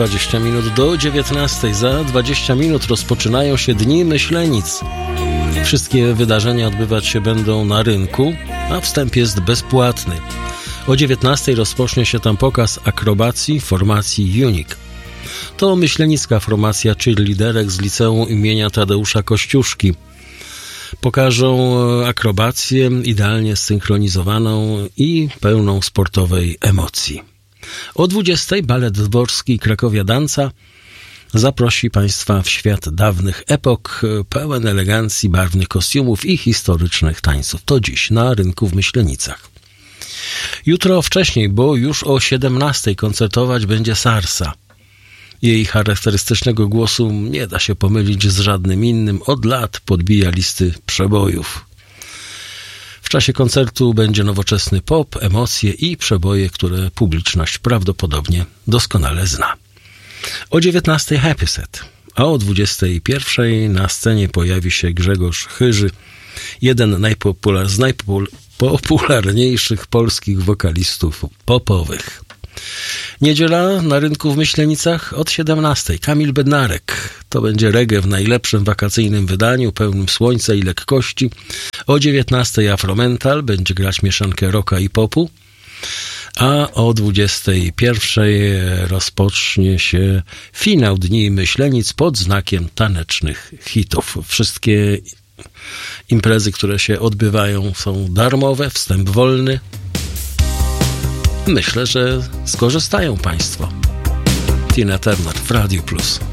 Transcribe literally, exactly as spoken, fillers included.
dwadzieścia minut do dziewiętnastej. Za dwadzieścia minut rozpoczynają się Dni Myślenic. Wszystkie wydarzenia odbywać się będą na rynku, a wstęp jest bezpłatny. O dziewiętnastej rozpocznie się tam pokaz akrobacji formacji Unique. To myślenicka formacja cheerleaderek z liceum imienia Tadeusza Kościuszki. Pokażą akrobację idealnie zsynchronizowaną i pełną sportowej emocji. O dwudziestej balet dworski Krakowia Danca zaprosi Państwa w świat dawnych epok, pełen elegancji, barwnych kostiumów i historycznych tańców. To dziś na rynku w Myślenicach. Jutro wcześniej, bo już o siedemnastej koncertować będzie Sarsa. Jej charakterystycznego głosu nie da się pomylić z żadnym innym. Od lat podbija listy przebojów. W czasie koncertu będzie nowoczesny pop, emocje i przeboje, które publiczność prawdopodobnie doskonale zna. O dziewiętnastej Happy Set, a o dwudziestej pierwszej na scenie pojawi się Grzegorz Chyży, jeden najpopular- z najpopularniejszych polskich wokalistów popowych. Niedziela na rynku w Myślenicach od siedemnastej. Kamil Bednarek. To będzie reggae w najlepszym wakacyjnym wydaniu, pełnym słońca i lekkości. O dziewiętnastej Afromental będzie grać mieszankę rocka i popu. A o dwudziestej pierwszej rozpocznie się finał Dni Myślenic pod znakiem tanecznych hitów. Wszystkie imprezy, które się odbywają, są darmowe, wstęp wolny. Myślę, że skorzystają Państwo. Tina Turner w Radiu Plus.